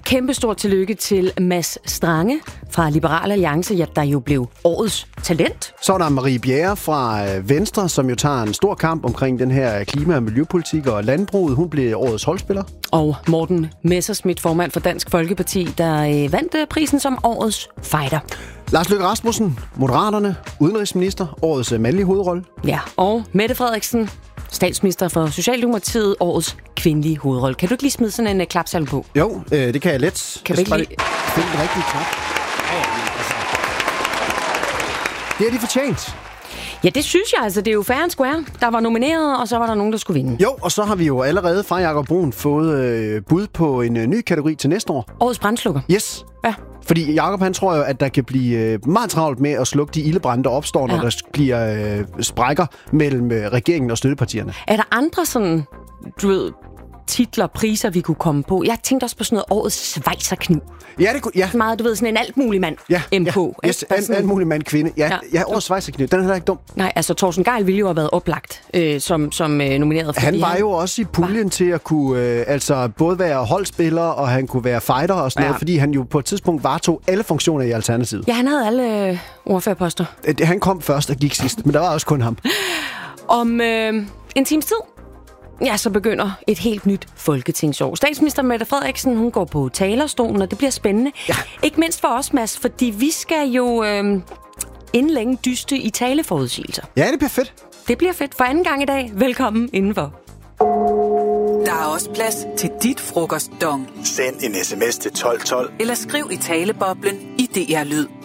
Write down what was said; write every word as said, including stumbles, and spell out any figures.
Kæmpestort tillykke til Mads Strange fra Liberal Alliance, ja, der jo blev årets talent. Så er der Marie Bjerre fra Venstre, som jo tager en stor kamp omkring den her klima- og miljøpolitik og landbruget. Hun blev årets holdspiller. Og Morten Messerschmidt, formand for Dansk Folkeparti, der vandt prisen som årets fighter. Lars Løkke Rasmussen, Moderaterne, udenrigsminister, årets mandlige hovedrolle. Ja, og Mette Frederiksen, statsminister for Socialdemokratiet, årets kvindelige hovedrolle. Kan du ikke lige smide sådan en uh, klapsalve på? Jo, øh, det kan jeg let. Kan vi ikke lige... Find den rigtige klap. Det er de fortjent. Ja, det synes jeg. Altså, det er jo fair and square. Der var nomineret, og så var der nogen, der skulle vinde. Jo, og så har vi jo allerede fra Jakob Brun fået øh, bud på en øh, ny kategori til næste år. Årets brandslukker. Yes. Ja. Fordi Jakob, han tror jo, at der kan blive øh, meget travlt med at slukke de ildebrande, der opstår, når ja. der bliver øh, sprækker mellem øh, regeringen og støttepartierne. Er der andre sådan, du ved, titler, priser, vi kunne komme på? Jeg tænkte også på sådan noget årets svejserkniv. Ja, det kunne, ja. Meget, du ved, sådan en alt mulig mand. Ja, M K. Ja, yes, alt, alt mulig mand, kvinde. Ja, ja. ja årets svejserkniv. Den er heller ikke dum. Nej, altså Torsten Gejl ville jo have været oplagt øh, som, som øh, nomineret. Han var han... jo også i puljen til at kunne øh, altså både være holdspiller, og han kunne være fighter og sådan ja. noget, fordi han jo på et tidspunkt varetog alle funktioner i Alternativet. Ja, han havde alle øh, ordførerposter. Han kom først og gik sidst, men der var også kun ham. Om øh, en times tid, ja, så begynder et helt nyt folketingsår. Statsminister Mette Frederiksen, hun går på talerstolen, og det bliver spændende. Ja. Ikke mindst for os, Mads, fordi vi skal jo øh, inden længe dyste i taleforudsigelser. Ja, det bliver fedt. Det bliver fedt for anden gang i dag. Velkommen indenfor. Der er også plads til dit frokostdong. Send en sms til tolv tolv. Eller skriv i taleboblen i D R Lyd.